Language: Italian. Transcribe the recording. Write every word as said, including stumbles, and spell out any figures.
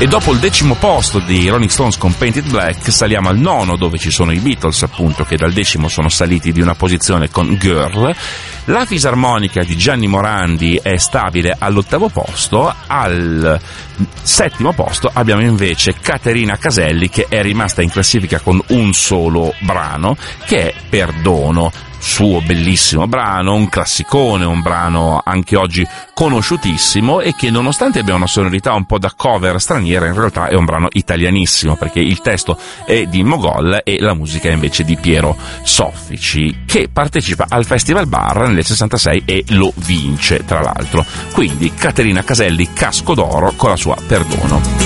E dopo il decimo posto di Rolling Stones con Painted Black saliamo al nono, dove ci sono i Beatles, appunto, che dal decimo sono saliti di una posizione con Girl. La fisarmonica di Gianni Morandi è stabile all'ottavo posto. Al settimo posto abbiamo invece Caterina Caselli, che è rimasta in classifica con un solo brano, che è Perdono, suo bellissimo brano, un classicone, un brano anche oggi conosciutissimo e che, nonostante abbia una sonorità un po' da cover straniera, in realtà è un brano italianissimo, perché il testo è di Mogol e la musica è invece di Piero Soffici, che partecipa al Festival Bar nel sessantasei e lo vince, tra l'altro. Quindi Caterina Caselli, Casco d'Oro con la sua Perdono.